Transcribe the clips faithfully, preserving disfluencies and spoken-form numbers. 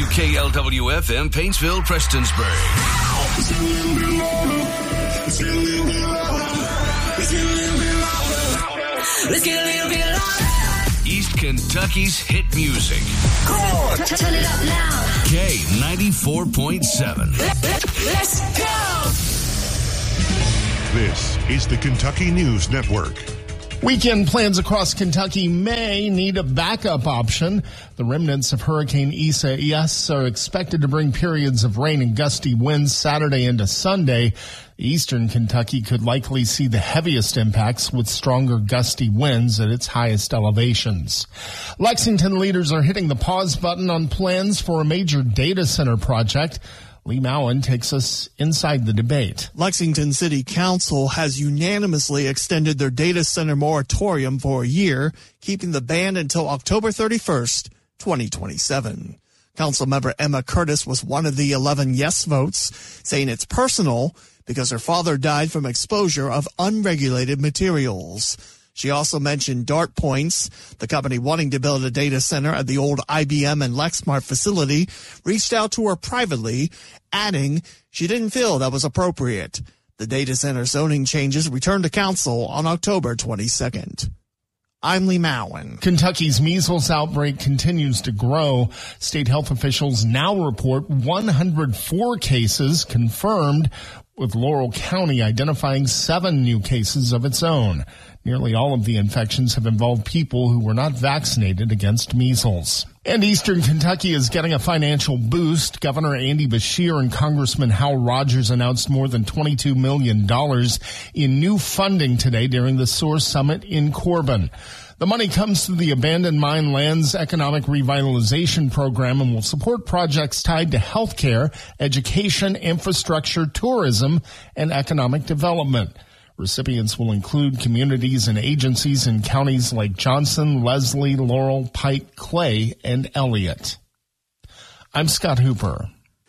W K L W F M, Paintsville, Prestonsburg. Let's get a little bit louder. East Kentucky's hit music. Come on, turn it up now. K ninety-four point seven. Let's go. This is the Kentucky News Network. Weekend plans across Kentucky may need a backup option. The remnants of Hurricane Isaias are expected to bring periods of rain and gusty winds Saturday into Sunday. Eastern Kentucky could likely see the heaviest impacts with stronger gusty winds at its highest elevations. Lexington leaders are hitting the pause button on plans for a major data center project. Lee Mowen takes us inside the debate. Lexington City Council has unanimously extended their data center moratorium for a year, keeping the ban until October thirty-first, twenty twenty-seven. Councilmember Emma Curtis was one of the eleven yes votes, saying it's personal because her father died from exposure of unregulated materials. She also mentioned Dart Points, the company wanting to build a data center at the old I B M and Lexmark facility, reached out to her privately, adding she didn't feel that was appropriate. The data center zoning changes returned to council on October twenty-second. I'm Lee Mowen. Kentucky's measles outbreak continues to grow. State health officials now report one hundred four cases confirmed, with Laurel County identifying seven new cases of its own. Nearly all of the infections have involved people who were not vaccinated against measles. And Eastern Kentucky is getting a financial boost. Governor Andy Beshear and Congressman Hal Rogers announced more than twenty-two million dollars in new funding today during the SOAR Summit in Corbin. The money comes through the Abandoned Mine Lands Economic Revitalization Program and will support projects tied to healthcare, education, infrastructure, tourism, and economic development. Recipients will include communities and agencies in counties like Johnson, Leslie, Laurel, Pike, Clay, and Elliott. I'm Scott Hooper.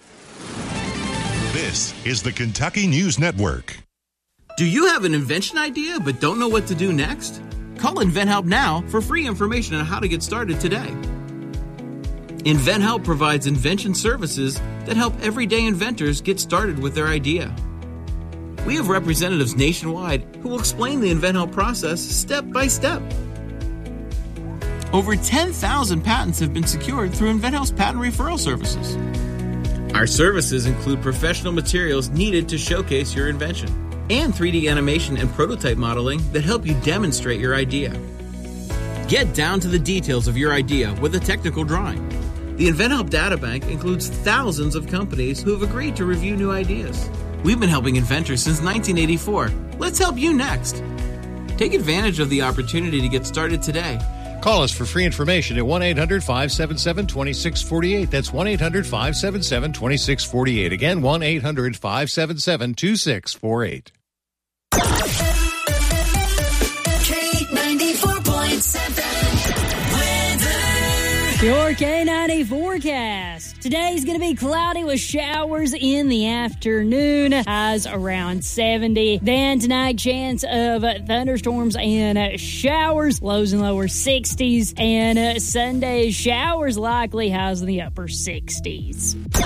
This is the Kentucky News Network. Do you have an invention idea but don't know what to do next? Call InventHelp now for free information on how to get started today. InventHelp provides invention services that help everyday inventors get started with their idea. We have representatives nationwide who will explain the InventHelp process step by step. Over ten thousand patents have been secured through InventHelp's patent referral services. Our services include professional materials needed to showcase your invention and three D animation and prototype modeling that help you demonstrate your idea. Get down to the details of your idea with a technical drawing. The InventHelp Databank includes thousands of companies who have agreed to review new ideas. We've been helping inventors since nineteen eighty-four. Let's help you next. Take advantage of the opportunity to get started today. Call us for free information at one eight hundred five seven seven two six four eight. That's one eight hundred five seven seven two six four eight. Again, one eight hundred five seven seven two six four eight. K ninety-four point seven. Your K ninety forecast. Today's going to be cloudy with showers in the afternoon. Highs around seventy. Then tonight, chance of thunderstorms and showers. Lows and lower sixties. And Sunday, showers likely. Highs in the upper sixties.